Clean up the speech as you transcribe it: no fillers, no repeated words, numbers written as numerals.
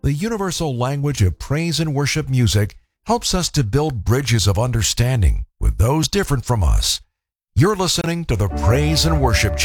The universal language of praise and worship music helps us to build bridges of understanding with those different from us. You're listening to the Praise and Worship Channel.